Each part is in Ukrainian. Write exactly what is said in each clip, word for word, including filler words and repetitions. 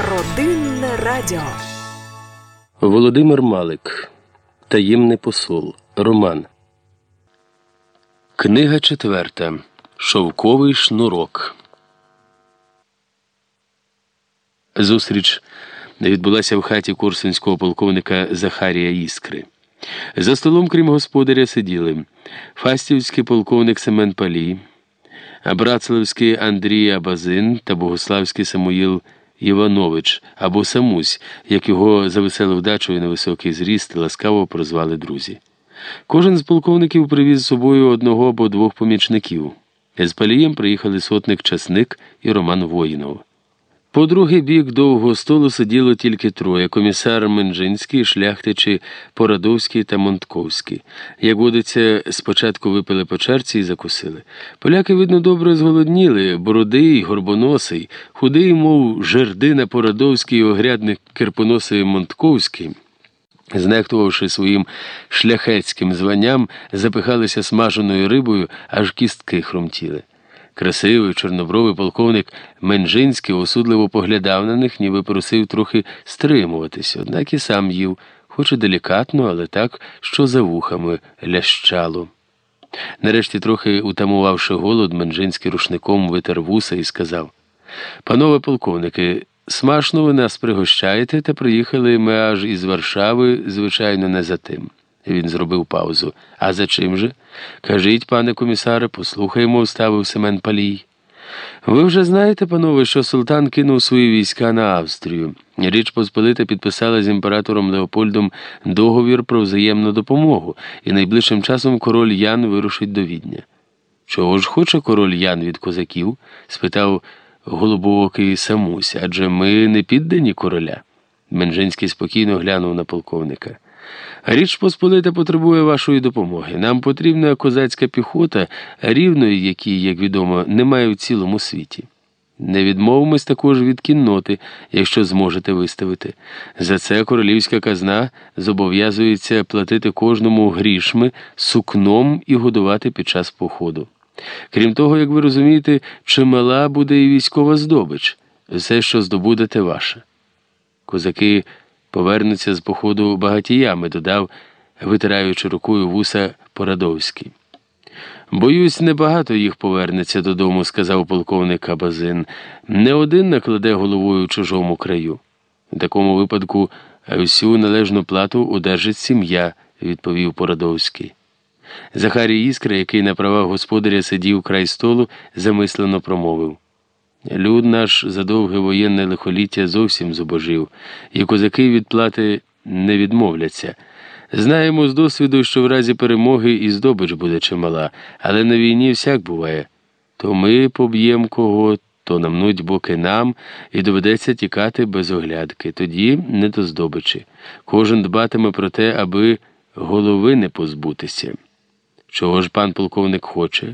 Родинне радіо. Володимир Малик. Таємний посол. Роман. Книга четверта. Шовковий шнурок. Зустріч відбулася в хаті корсунського полковника Захарія Іскри. За столом, крім господаря, сиділи фастівський полковник Семен Палій, братславський Андрій Абазин та богославський Самуїл Іванович, або Самусь, як його за веселу вдачу і невисокий зріст ласкаво прозвали друзі. Кожен з полковників привіз з собою одного або двох помічників. З Палієм приїхали сотник Часник і Роман Воїнов. По другий бік довгого столу сиділо тільки троє – комісар Менжинський, шляхтичі Порадовський та Монтковський. Як водиться, спочатку випили по чарці і закусили. Поляки, видно, добре зголодніли, бородий, горбоносий, худий, мов жердина Порадовський і огрядник кирпоносий Монтковський, знехтувавши своїм шляхетським званням, запихалися смаженою рибою, аж кістки хрумтіли. Красивий, чорнобровий полковник Менжинський осудливо поглядав на них, ніби просив трохи стримуватись, однак і сам їв, хоч і делікатно, але так, що за вухами лящало. Нарешті, трохи утамувавши голод, Менжинський рушником витер вуса і сказав: «Панове полковники, смачно ви нас пригощаєте, та приїхали ми аж із Варшави, звичайно, не за тим». Він зробив паузу. «А за чим же? Кажіть, пане комісаре, послухаємо», – вставив Семен Палій. «Ви вже знаєте, панове, що султан кинув свої війська на Австрію. Річ Посполита підписала з імператором Леопольдом договір про взаємну допомогу, і найближчим часом король Ян вирушить до Відня». «Чого ж хоче король Ян від козаків?» – спитав голубоокий Самусь. «Адже ми не піддані короля». Менжинський спокійно глянув на полковника. «Річ Посполита потребує вашої допомоги. Нам потрібна козацька піхота, рівної якій, як відомо, немає в цілому світі. Не відмовимось також від кінноти, якщо зможете виставити. За це королівська казна зобов'язується платити кожному грішми, сукном і годувати під час походу. Крім того, як ви розумієте, чимала буде і військова здобич. Все, що здобудете, ваше. Козаки повернуться з походу багатіями», – додав, витираючи рукою вуса, Порадовський. «Боюсь, небагато їх повернеться додому», – сказав полковник Абазин. «Не один накладе головою чужому краю». «У такому випадку всю належну плату одержить сім'я», – відповів Порадовський. Захарій Іскра, який на правах господаря сидів край столу, замислено промовив: «Люд наш за довге воєнне лихоліття зовсім зубожив, і козаки від плати не відмовляться. Знаємо з досвіду, що в разі перемоги і здобич буде чимала, але на війні всяк буває. То ми поб'єм кого, то намнуть боки нам, і доведеться тікати без оглядки. Тоді не до здобичі. Кожен дбатиме про те, аби голови не позбутися». «Чого ж пан полковник хоче?»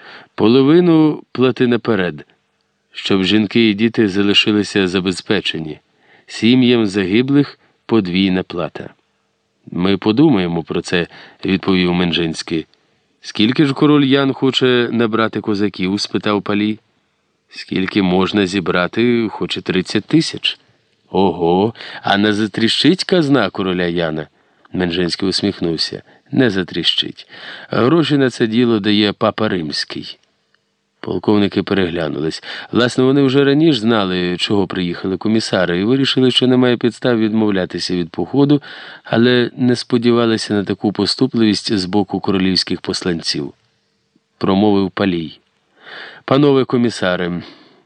«Половину плати наперед, щоб жінки і діти залишилися забезпечені. Сім'ям загиблих подвійна плата». «Ми подумаємо про це», – відповів Менжинський. «Скільки ж король Ян хоче набрати козаків?» – спитав Палій. «Скільки можна зібрати, хоче тридцять тисяч». «Ого, а не затріщить казна короля Яна?» Менжинський усміхнувся. «Не затріщить. Гроші на це діло дає папа Римський». Полковники переглянулись. Власне, вони вже раніше знали, чого приїхали комісари, і вирішили, що немає підстав відмовлятися від походу, але не сподівалися на таку поступливість з боку королівських посланців. Промовив Палій: «Панове комісари,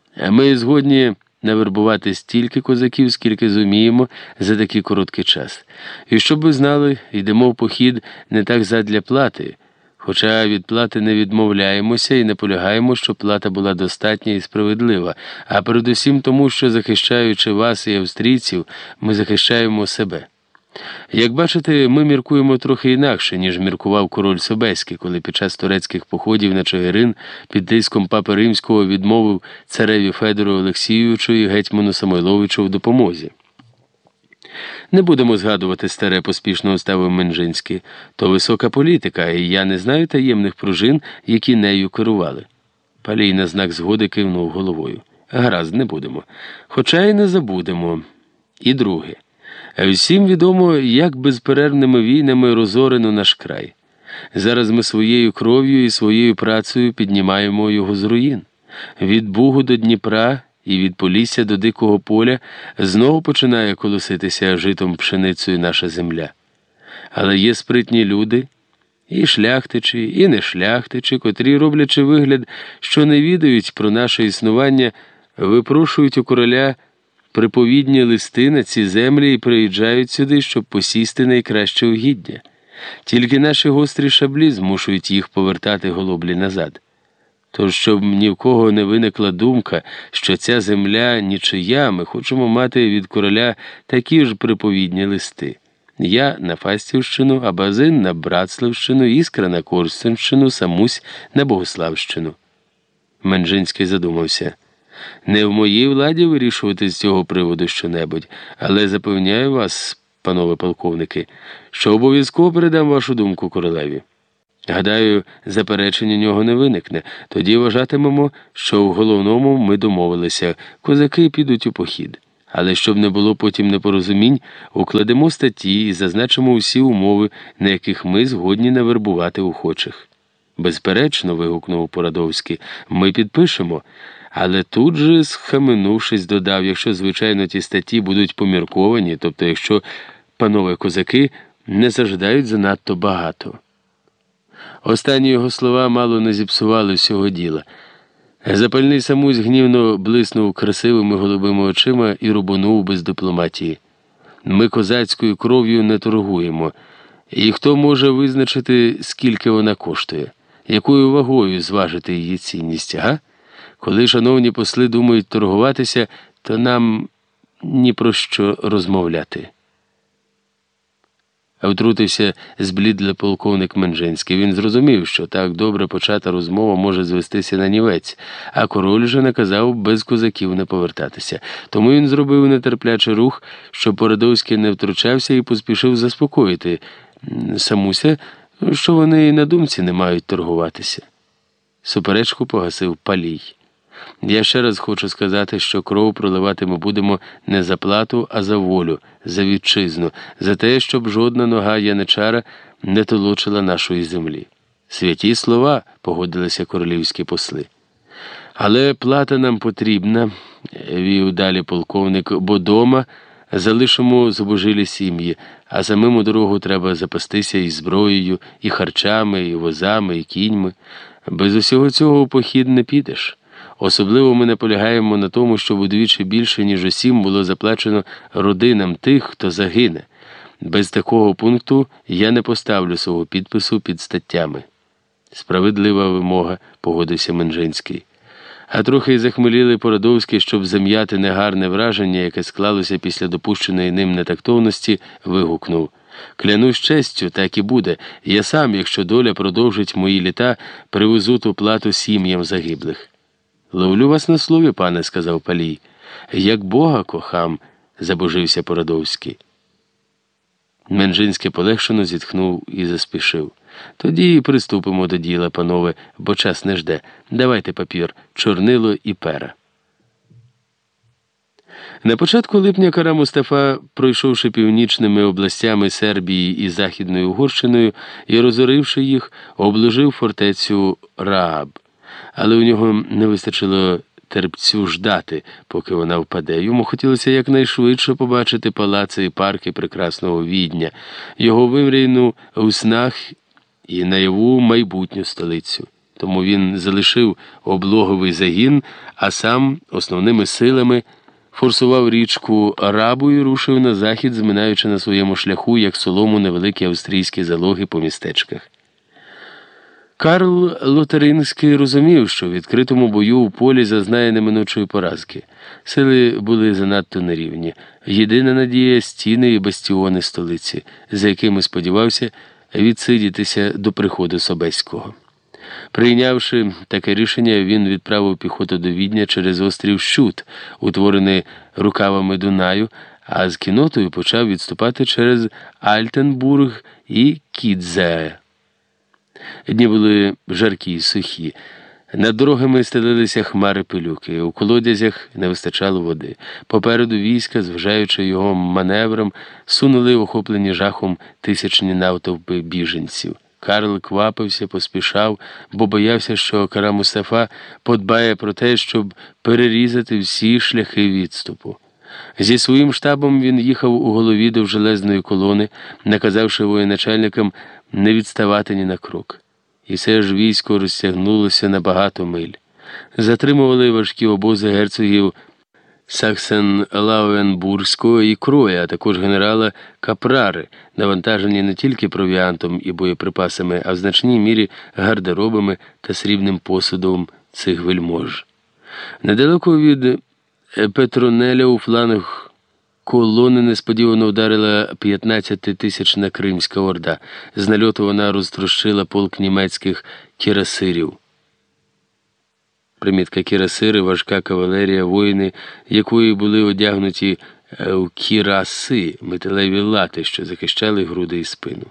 ми згодні навербувати стільки козаків, скільки зуміємо за такий короткий час. І щоб ви знали, йдемо в похід не так задля плати, хоча від плати не відмовляємося і наполягаємо, щоб плата була достатня і справедлива, а передусім тому, що, захищаючи вас і австрійців, ми захищаємо себе. Як бачите, ми міркуємо трохи інакше, ніж міркував король Собеський, коли під час турецьких походів на Чигирин під тиском папи Римського відмовив цареві Федору Олексійовичу і гетьману Самойловичу в допомозі. Не будемо згадувати старе, поспішно оставив Менжинський. То висока політика, і я не знаю таємних пружин, які нею керували. Палій на знак згоди кивнув головою. Гаразд, не будемо. Хоча й не забудемо. І друге. Всім відомо, як безперервними війнами розорено наш край. Зараз ми своєю кров'ю і своєю працею піднімаємо його з руїн. Від Бугу до Дніпра і від Полісся до Дикого поля знову починає колоситися житом пшеницею наша земля. Але є спритні люди, і шляхтичі, і не шляхтичі, котрі, роблячи вигляд, що не відають про наше існування, випрошують у короля приповідні листи на ці землі і приїжджають сюди, щоб посісти найкраще угіддя. Тільки наші гострі шаблі змушують їх повертати голоблі назад. Тож, щоб ні в кого не виникла думка, що ця земля нічия, ми хочемо мати від короля такі ж приповідні листи. Я на Фастівщину, а Базин на Братславщину, Іскра на Корсунщину, Самусь на Богославщину. Менжинський задумався. Не в моїй владі вирішувати з цього приводу щонебудь, але запевняю вас, панове полковники, що обов'язково передам вашу думку королеві. Гадаю, заперечень у нього не виникне. Тоді вважатимемо, що в головному ми домовилися, козаки підуть у похід. Але щоб не було потім непорозумінь, укладемо статті і зазначимо усі умови, на яких ми згодні навербувати охочих. Безперечно, вигукнув Порадовський, ми підпишемо. Але тут же, схаменувшись, додав, якщо, звичайно, ті статті будуть помірковані, тобто якщо панове козаки не заждають занадто багато. Останні його слова мало не зіпсували всього діла. Запальний Самусь гнівно блиснув красивими голубими очима і рубанув без дипломатії. Ми козацькою кров'ю не торгуємо. І хто може визначити, скільки вона коштує? Якою вагою зважити її цінність, га? Коли шановні посли думають торгуватися, то нам ні про що розмовляти. Втрутився зблідлий полковник Менжинський. Він зрозумів, що так добре почата розмова може звестися на нівець, а король же наказав без козаків не повертатися. Тому він зробив нетерплячий рух, щоб Порадовський не втручався і поспішив заспокоїти Самуся, що вони і на думці не мають торгуватися. Суперечку погасив Палій. Я ще раз хочу сказати, що кров проливати ми будемо не за плату, а за волю, за вітчизну, за те, щоб жодна нога яничара не толочила нашої землі. Святі слова, погодилися королівські посли. Але плата нам потрібна, вів далі полковник, бо дома залишимо зубожилі сім'ї, а самим у дорогу треба запастися і зброєю, і харчами, і возами, і кіньми. Без усього цього у похід не підеш. Особливо ми наполягаємо на тому, щоб удвічі більше, ніж усім, було заплачено родинам тих, хто загине. Без такого пункту я не поставлю свого підпису під статтями. Справедлива вимога, погодився Менжинський. А трохи й захмеліли Порадовський, щоб зам'яти негарне враження, яке склалося після допущеної ним нетактовності, вигукнув. Клянусь честю, так і буде. Я сам, якщо доля продовжить мої літа, привезу ту плату сім'ям загиблих. Ловлю вас на слові, пане, сказав Палій. Як Бога кохам, забожився Порадовський. Менжинський полегшено зітхнув і заспішив. Тоді приступимо до діла, панове, бо час не жде. Давайте папір, чорнило і пера. На початку липня Кара Мустафа, пройшовши північними областями Сербії і Західною Угорщиною і розоривши їх, обложив фортецю Рааб. Але у нього не вистачило терпцю ждати, поки вона впаде. Йому хотілося якнайшвидше побачити палаци і парки прекрасного Відня, його вимрійну у снах і наяву майбутню столицю. Тому він залишив облоговий загін, а сам основними силами форсував річку Арабу і рушив на захід, зминаючи на своєму шляху, як солому, невеликі австрійські залоги по містечках. Карл Лотарингський розумів, що в відкритому бою у полі зазнає неминучої поразки. Сили були занадто нерівні. Єдина надія – стіни і бастіони столиці, за якими сподівався відсидітися до приходу Собеського. Прийнявши таке рішення, він відправив піхоту до Відня через острів Щут, утворений рукавами Дунаю, а з кіннотою почав відступати через Альтенбург і Кідзее. Дні були жаркі й сухі. Над дорогами стелилися хмари пилюки, у колодязях не вистачало води. Попереду війська, зважаючи його маневрам, сунули охоплені жахом тисячні навтовпи біженців. Карл квапився, поспішав, бо боявся, що кара Мустафа подбає про те, щоб перерізати всі шляхи відступу. Зі своїм штабом він їхав у голові довжелезної колони, наказавши воєначальникам не відставати ні на крок. І все ж військо розтягнулося на багато миль. Затримували важкі обози герцогів Саксен-Лауенбурзького і Кроя, а також генерала Капрари, навантажені не тільки провіантом і боєприпасами, а в значній мірі гардеробами та срібним посудом цих вельмож. Недалеко від Петронеля у фланг колони несподівано вдарила п'ятнадцятитисячна Кримська орда. З нальоту вона розтрощила полк німецьких кірасирів. Примітка: кірасири – важка кавалерія, воїни якої були одягнуті в кіраси – металеві лати, що захищали груди і спину.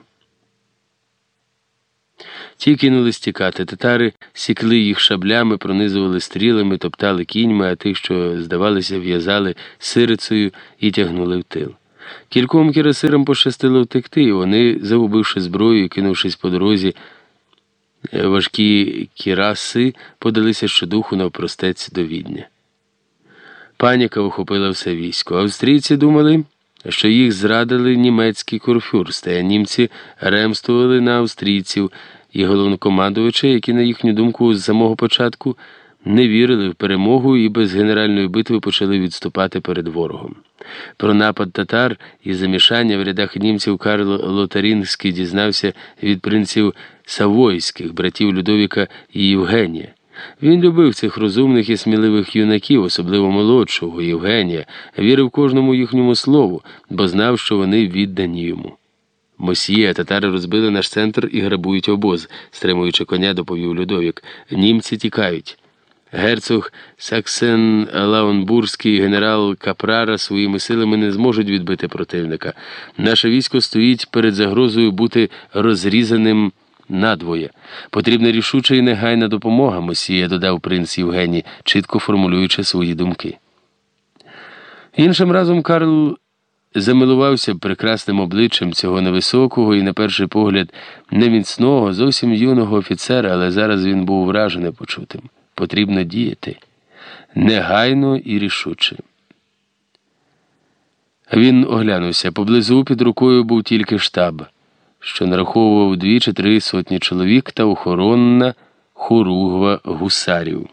Ті кинулись тікати. Татари сікли їх шаблями, пронизували стрілами, топтали кіньми, а тих, що, здавалося, в'язали сирицею і тягнули в тил. Кільком кірасирам пощастило втекти, і вони, загубивши зброю і кинувшись по дорозі, важкі кіраси подалися щодуху навпростець до Відня. Паніка охопила все військо. Австрійці думали, що їх зрадили німецькі курфюрсти, а німці ремствували на австрійців і головнокомандувача, які, на їхню думку, з самого початку не вірили в перемогу і без генеральної битви почали відступати перед ворогом. Про напад татар і замішання в рядах німців Карл Лотарингський дізнався від принців Савойських, братів Людовіка і Євгенія. Він любив цих розумних і сміливих юнаків, особливо молодшого Євгенія, вірив кожному їхньому слову, бо знав, що вони віддані йому. «Мосьє, татари розбили наш центр і грабують обоз», – стримуючи коня, доповів Людовік. «Німці тікають». Герцог Саксен-Лауенбурзький і генерал Капрара своїми силами не зможуть відбити противника. Наше військо стоїть перед загрозою бути розрізаним надвоє. Потрібна рішуча і негайна допомога, мосьє, додав принц Євгеній, чітко формулюючи свої думки. Іншим разом Карл замилувався прекрасним обличчям цього невисокого і, на перший погляд, неміцного, зовсім юного офіцера, але зараз він був вражений почутим. Потрібно діяти. Негайно і рішуче. Він оглянувся. Поблизу під рукою був тільки штаб, що нараховував дві чи три сотні чоловік та охоронна хоругва гусарів.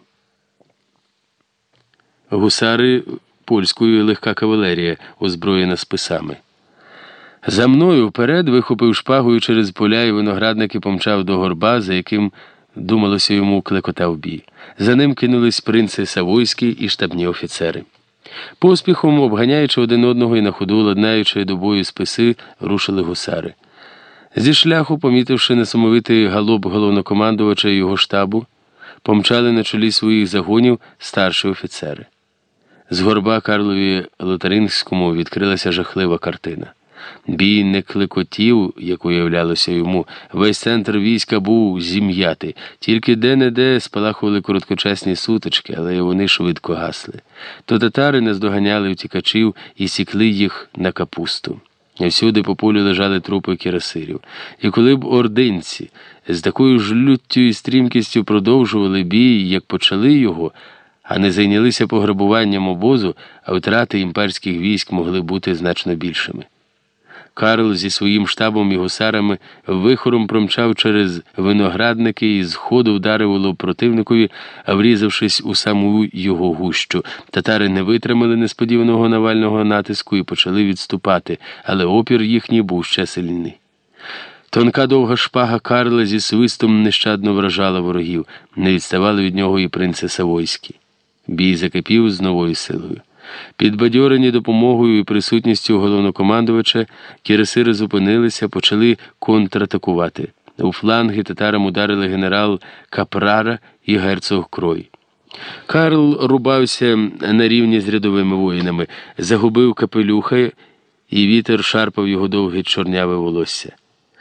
Гусари польської легка кавалерія, озброєна списами. За мною вперед вихопив шпагу і через поля і виноградники помчав до горба, за яким, думалося йому, клекотав бій. За ним кинулись принци Савойські і штабні офіцери. Поспіхом, обганяючи один одного і на ходу ладнаючи до бою списи, рушили гусари. Зі шляху, помітивши несамовитий галоп головнокомандувача і його штабу, помчали на чолі своїх загонів старші офіцери. З горба Карлові Лотарингському відкрилася жахлива картина. Бій не клекотів, як уявлялося йому. Весь центр війська був зім'ятий. Тільки де-не-де спалахували короткочасні сутички, але вони швидко гасли. То татари наздоганяли втікачів і сікли їх на капусту. Всюди по полю лежали трупи кірасирів. І коли б ординці з такою ж люттю і стрімкістю продовжували бій, як почали його, а не зайнялися пограбуванням обозу, а втрати імперських військ могли бути значно більшими. Карл зі своїм штабом і гусарами вихором промчав через виноградники і зходу вдарив у лоб противникові, врізавшись у саму його гущу. Татари не витримали несподіваного навального натиску і почали відступати, але опір їхній був ще сильний. Тонка довга шпага Карла зі свистом нещадно вражала ворогів, не відставали від нього і принци Савойські. Бій закипів з новою силою. Підбадьорені допомогою і присутністю головнокомандувача, кірасири зупинилися, почали контратакувати. У фланги татарам ударили генерал Капрара і герцог Крой. Карл рубався на рівні з рядовими воїнами, загубив капелюха, і вітер шарпав його довге чорняве волосся.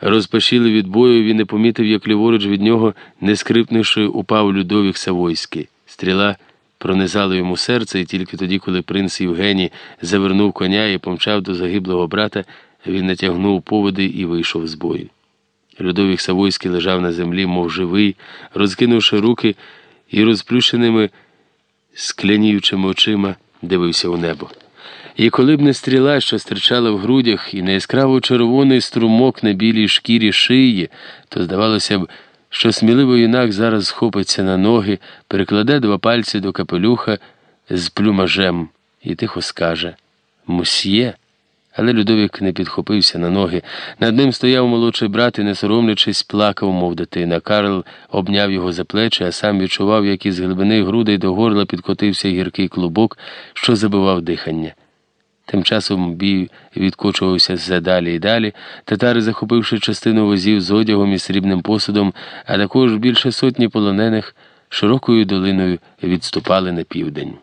Розпашілий від бою, він не помітив, як ліворуч від нього, не скрипнувши, упав Людовік Савойський. Стріла пронизала йому серце, і тільки тоді, коли принц Євгеній завернув коня і помчав до загиблого брата, він натягнув поводи і вийшов з бою. Людовік Савойський лежав на землі, мов живий, розкинувши руки і розплющеними скляніючими очима дивився у небо. І коли б не стріла, що стирчала в грудях, і не яскраво червоний струмок на білій шкірі шиї, то здавалося б, що сміливий юнак зараз схопиться на ноги, перекладе два пальці до капелюха з плюмажем і тихо скаже «Мусьє». Але Людовік не підхопився на ноги. Над ним стояв молодший брат і, не соромлячись, плакав, мов дитина. Карл обняв його за плечі, а сам відчував, як із глибини грудей до горла підкотився гіркий клубок, що забивав дихання. Тим часом бій відкочувався все далі і далі. Татари, захопивши частину возів з одягом і срібним посудом, а також більше сотні полонених, широкою долиною відступали на південь.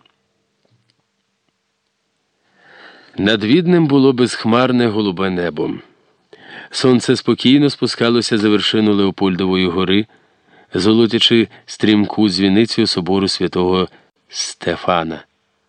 Над Віднем було безхмарне голубе небо. Сонце спокійно спускалося за вершину Леопольдової гори, золотячи стрімку дзвіницю собору святого Стефана.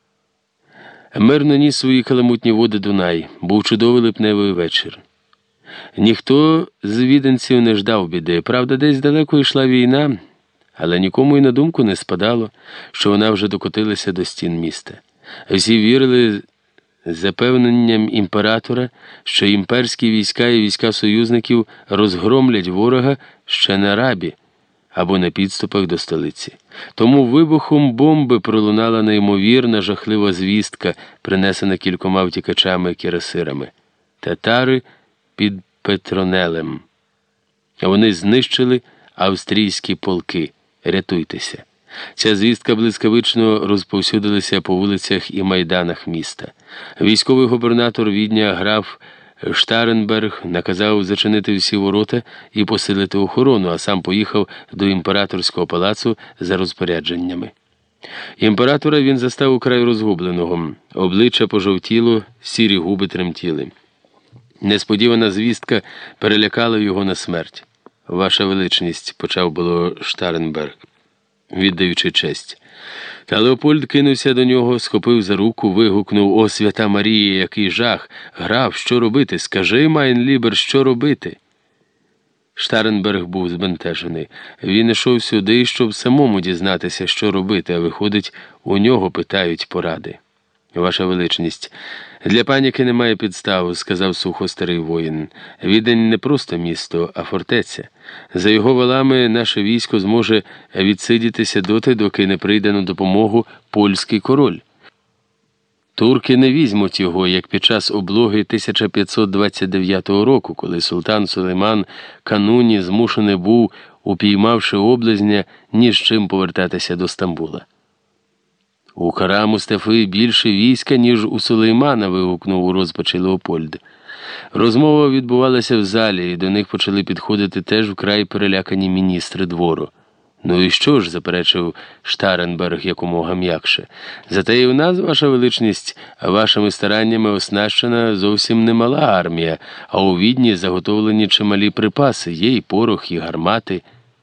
Мирно ніс свої каламутні води Дунай. Був чудовий липневий вечір. Ніхто з віденців не ждав біди. Правда, десь далеко йшла війна, але нікому й на думку не спадало, що вона вже докотилася до стін міста. Всі вірили запевненням імператора, що імперські війська і війська союзників розгромлять ворога ще на Рабі або на підступах до столиці. Тому вибухом бомби пролунала неймовірна жахлива звістка, принесена кількома втікачами-кірасирами. Татари під Петронелем. Вони знищили австрійські полки. Рятуйтеся. Ця звістка блискавично розповсюдилася по вулицях і майданах міста. Військовий губернатор Відня граф Штаренберг наказав зачинити всі ворота і посилити охорону, а сам поїхав до імператорського палацу за розпорядженнями. Імператора він застав украй розгубленого. Обличчя пожовтіло, сірі губи тремтіли. Несподівана звістка перелякала його на смерть. «Ваша величність», – почав було Штаренберг, віддаючи честь. Та Леопольд кинувся до нього, схопив за руку, вигукнув: «О, свята Марія, який жах! Граф, що робити? Скажи, Майнлібер, що робити?» Штаренберг був збентежений. Він ішов сюди, щоб самому дізнатися, що робити, а виходить, у нього питають поради. «Ваша величність, для паніки немає підстав», – сказав сухо старий воїн. «Відень не просто місто, а фортеця. За його валами наше військо зможе відсидітися доти, доки не прийде на допомогу польський король. Турки не візьмуть його, як під час облоги тисяча п'ятсот двадцять дев'ятого року, коли султан Сулейман Кануні змушений був, упіймавши облизня, ні з чим повертатися до Стамбула». «У Кара Мустафи більше війська, ніж у Сулеймана», – вигукнув у розпачі Леопольд. Розмова відбувалася в залі, і до них почали підходити теж вкрай перелякані міністри двору. «Ну і що ж», – заперечив Штаренберг якомога м'якше. «Зате і в нас, ваша величність, вашими стараннями оснащена зовсім немала армія, а у Відні заготовлені чималі припаси, є і порох, і гармати,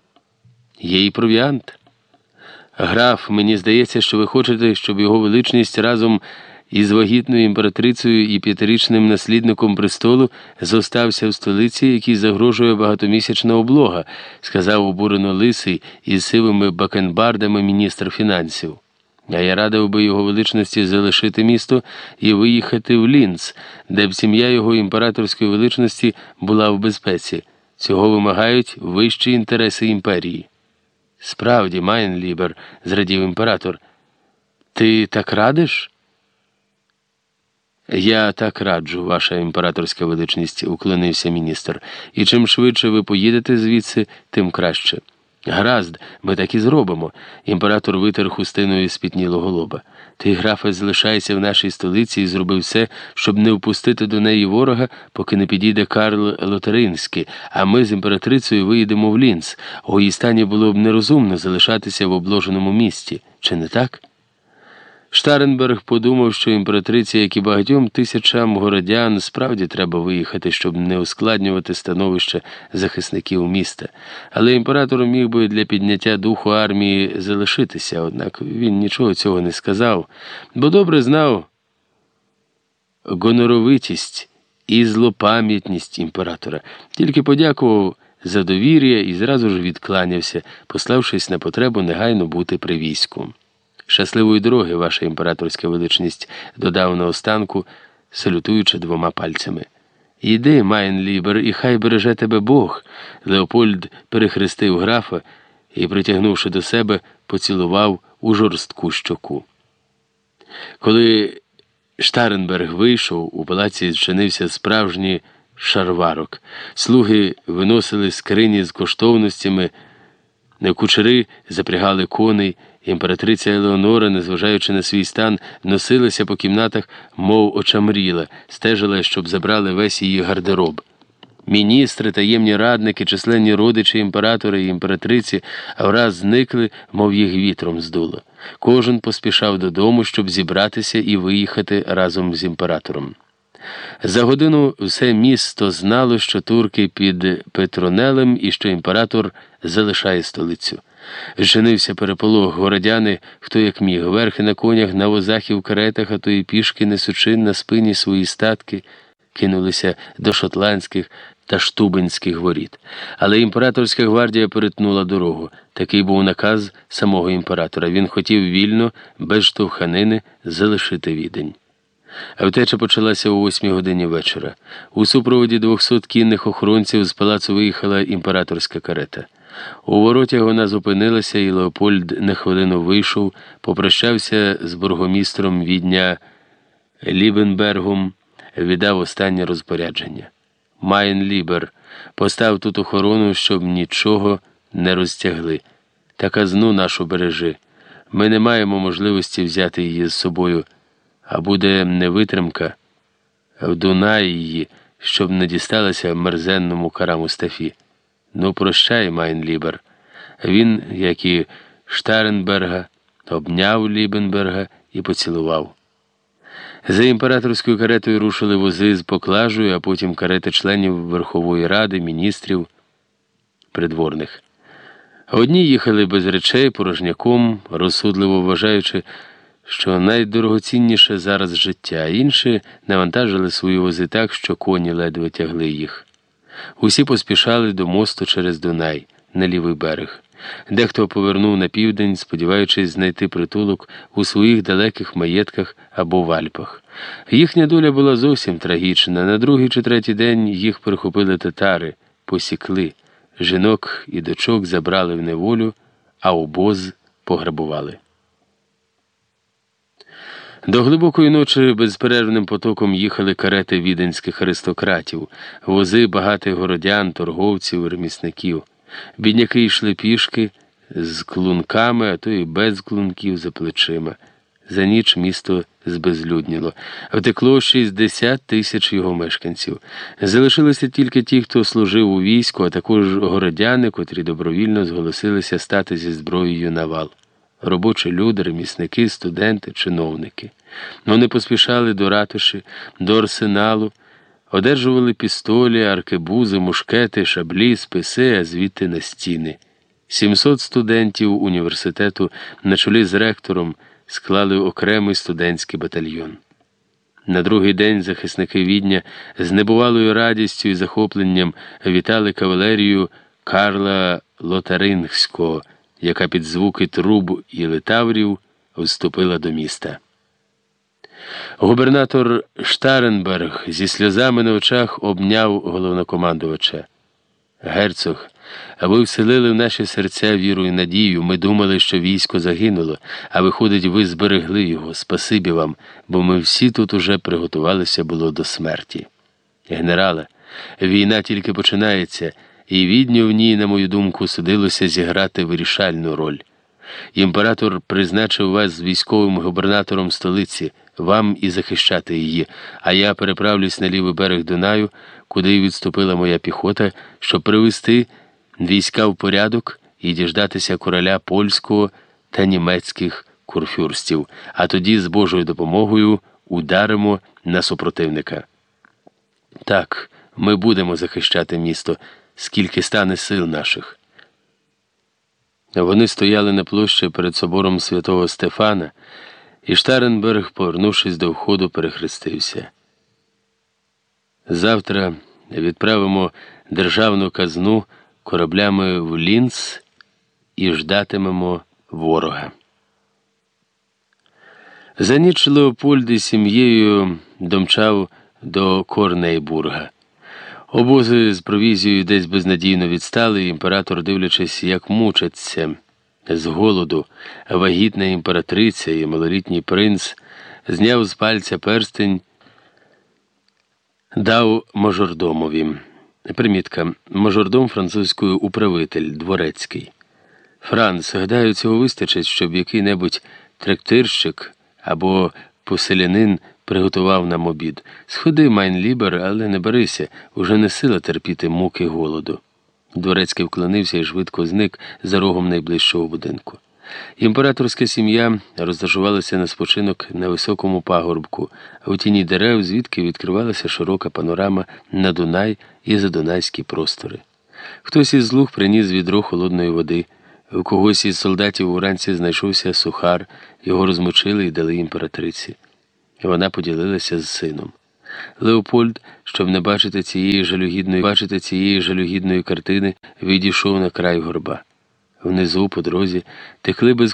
є і провіант. Граф, мені здається, що ви хочете, щоб його величність разом із вагітною імператрицею і п'ятирічним наслідником престолу зостався в столиці, якій загрожує багатомісячна облога», – сказав обурено лисий із сивими бакенбардами міністр фінансів. «А я радив би його величності залишити місто і виїхати в Лінц, де б сім'я його імператорської величності була в безпеці. Цього вимагають вищі інтереси імперії». «Справді, Майнлібер», – зрадів імператор, – «ти так радиш?» «Я так раджу, ваша імператорська величність», – уклонився міністр. «І чим швидше ви поїдете звідси, тим краще». «Гаразд, ми так і зробимо», – імператор витер хустиною спітнілого лоба. «Ти, графе, залишайся в нашій столиці і зроби все, щоб не впустити до неї ворога, поки не підійде Карл Лотаринський, а ми з імператрицею виїдемо в Лінц. У її стані було б нерозумно залишатися в обложеному місті. Чи не так?» Штаренберг подумав, що імператриці, як і багатьом тисячам городян, справді треба виїхати, щоб не ускладнювати становище захисників міста. Але імператор міг би для підняття духу армії залишитися, однак він нічого цього не сказав, бо добре знав гоноровитість і злопам'ятність імператора. Тільки подякував за довір'я і зразу ж відкланявся, пославшись на потребу негайно бути при війську. «Щасливої дороги, ваша імператорська величність», додав наостанку, салютуючи двома пальцями. «Іди, Майнлібер, і хай береже тебе Бог», Леопольд перехрестив графа і, притягнувши до себе, поцілував у жорстку щоку. Коли Штаренберг вийшов, у палаці зчинився справжній шарварок. Слуги виносили скрині з коштовностями, кучери запрягали коней. Імператриця Елеонора, незважаючи на свій стан, носилася по кімнатах, мов очамріла, стежила, щоб забрали весь її гардероб. Міністри, таємні радники, численні родичі імператора і імператриці враз зникли, мов їх вітром здуло. Кожен поспішав додому, щоб зібратися і виїхати разом з імператором. За годину все місто знало, що турки під Петронелем і що імператор залишає столицю. Зчинився переполох, городяни, хто як міг, верхи на конях, на возах і в каретах, а то і пішки, несучи на спині свої статки, кинулися до шотландських та штубинських воріт. Але імператорська гвардія перетнула дорогу. Такий був наказ самого імператора. Він хотів вільно, без штовханини, залишити Відень. А втеча почалася о восьмій годині вечора. У супроводі двохсот кінних охоронців з палацу виїхала імператорська карета. У воротях вона зупинилася, і Леопольд на хвилину вийшов, попрощався з бургомістром Відня Лібенбергом, віддав останнє розпорядження. «Майнлібер, постав тут охорону, щоб нічого не розтягли. Та казну нашу бережи. Ми не маємо можливості взяти її з собою, а буде невитримка в Дунаї її, щоб не дісталася мерзенному Кара Мустафі. Ну, прощай, Майнлібер». Він, як і Штаренберга, обняв Лібенберга і поцілував. За імператорською каретою рушили вози з поклажею, а потім карети членів Верхової Ради, міністрів, придворних. Одні їхали без речей, порожняком, розсудливо вважаючи, що найдорогоцінніше зараз життя, а інші навантажили свої вози так, що коні ледве тягли їх. Усі поспішали до мосту через Дунай, на лівий берег. Дехто повернув на південь, сподіваючись знайти притулок у своїх далеких маєтках або в Альпах. Їхня доля була зовсім трагічна. На другий чи третій день їх прихопили татари, посікли. Жінок і дочок забрали в неволю, а обоз пограбували. До глибокої ночі безперервним потоком їхали карети віденських аристократів, вози багатих городян, торговців, ремісників. Бідняки йшли пішки з клунками, а то і без клунків за плечима. За ніч місто збезлюдніло. Втекло шістдесят тисяч його мешканців. Залишилися тільки ті, хто служив у війську, а також городяни, котрі добровільно зголосилися стати зі зброєю на вал. Робочі люди, ремісники, студенти, чиновники. Вони поспішали до ратуші, до арсеналу, одержували пістолі, аркебузи, мушкети, шаблі, списи, а звідти на стіни. сімсот студентів університету на чолі з ректором склали окремий студентський батальйон. На другий день захисники Відня з небувалою радістю і захопленням вітали кавалерію Карла Лотарингського, яка під звуки труб і литаврів вступила до міста. Губернатор Штаренберг зі сльозами на очах обняв головнокомандувача. «Герцог, ви вселили в наші серця віру і надію. Ми думали, що військо загинуло, а виходить, ви зберегли його. Спасибі вам, бо ми всі тут уже приготувалися було до смерті. Генерале, війна тільки починається, і Відню в ній, на мою думку, судилося зіграти вирішальну роль. Імператор призначив вас військовим губернатором столиці, вам і захищати її, а я переправлюсь на лівий берег Дунаю, куди відступила моя піхота, щоб привести війська в порядок і діждатися короля польського та німецьких курфюрстів, а тоді з Божою допомогою ударимо на супротивника. Так, ми будемо захищати місто, скільки стане сил наших. Вони стояли на площі перед собором святого Стефана, і Штаренберг, повернувшись до входу, перехрестився. Завтра відправимо державну казну кораблями в Лінц і ждатимемо ворога. За ніч Леопольд із сім'єю домчав до Корнейбурга. Обози з провізією десь безнадійно відстали, і імператор, дивлячись, як мучаться з голоду вагітна імператриця і малолітній принц, зняв з пальця перстень, дав мажордомові. Примітка. Мажордом французькою управитель, дворецький. Франц, гадаю, цього вистачить, щоб який-небудь трактирщик або поселянин приготував нам обід. Сходи, Майнлібер, але не берися, уже не сила терпіти муки голоду. Дворецький вклонився і швидко зник за рогом найближчого будинку. Імператорська сім'я розташувалася на спочинок на високому пагорбку, а у тіні дерев, звідки відкривалася широка панорама на Дунай і задунайські простори. Хтось із слуг приніс відро холодної води, у когось із солдатів уранці знайшовся сухар, його розмочили і дали імператриці. Вона поділилася з сином. Леопольд, щоб не бачити цієї жалюгідної, бачити цієї жалюгідної картини, відійшов на край горба. Внизу, по дорозі, текли без